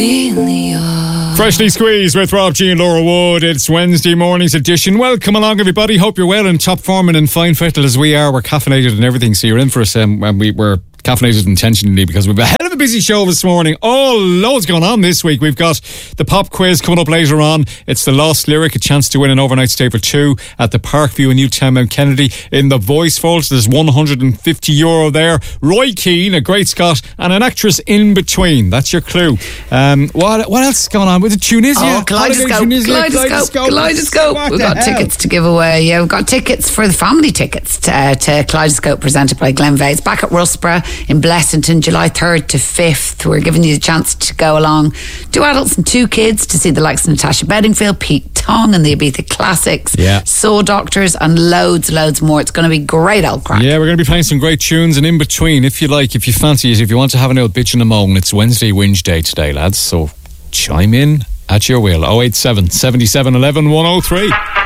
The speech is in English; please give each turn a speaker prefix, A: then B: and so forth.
A: Freshly Squeezed with Rob G and Laura Wood. It's Wednesday morning's edition. Welcome along, everybody. Hope you're well and top form and in fine fettle as we are. We're caffeinated and everything, so you're in for us. We're caffeinated intentionally because we've a hell of a busy show this morning. Loads going on this week. We've got the pop quiz coming up later on. It's the Lost Lyric, a chance to win an overnight stay for two at the Parkview in Newtown Mount Kennedy in the Voice Vault. There's €150 there. Roy Keane, a great Scot, and an actress in between. That's your clue. What else is going on with the Tunisia?
B: Kaleidoscope. We've got tickets to give away. Yeah, we've got tickets for the family tickets to Kaleidoscope, presented by Glenveagh. It's back at Rusborough in Blessington, July 3rd to 5th. We're giving you the chance to go along, 2 adults and 2 kids, to see the likes of Natasha Bedingfield, Pete Tong and the Ibiza Classics, Soul Doctors, and loads more. It's going to be great old crack. Yeah, we're going to be playing some great tunes, and in between, if you like, if you fancy it, if you want to have an old bitch and a moan, it's Wednesday Whinge Day today, lads, so chime in at your will. 087 77 11 103.